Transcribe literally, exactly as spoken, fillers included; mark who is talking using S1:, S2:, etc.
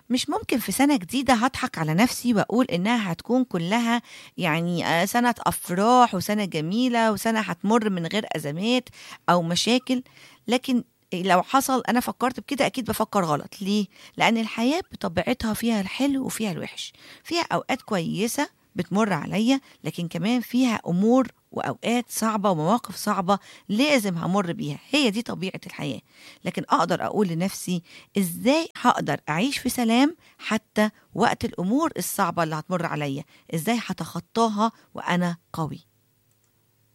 S1: مش ممكن في سنة جديدة هاضحك على نفسي وأقول إنها هتكون كلها يعني آآ سنة أفراح وسنة جميلة وسنة هتمُر من غير أزمات أو مشاكل، لكن لو حصل أنا فكّرت بكده أكيد بافكّر غلط، ليه؟ لأن الحياة بطبيعتها فيها الحلو وفيها الوِحِش، فيها أوقات كويسة بتمُر عليَّ، لكن كمان فيها أمور وأوقات صعبة ومواقف صعبة لازم هامُر بيها، هي دي طبيعة الحياة، لكن أقدر أقول لنفسي إزاي هاقدر أعيش في سلام حتى وقت الأمور الصعبة اللي هتمُر عليَّ، إزاي هاتخطاها وأنا قوي.